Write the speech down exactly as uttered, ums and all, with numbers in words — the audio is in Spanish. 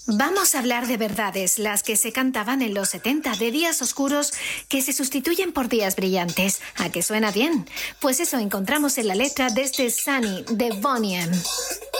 Vamos a hablar de verdades, las que se cantaban en los setenta, de días oscuros que se sustituyen por días brillantes. ¿A qué suena bien? Pues eso encontramos en la letra de este Sunny de Boney M.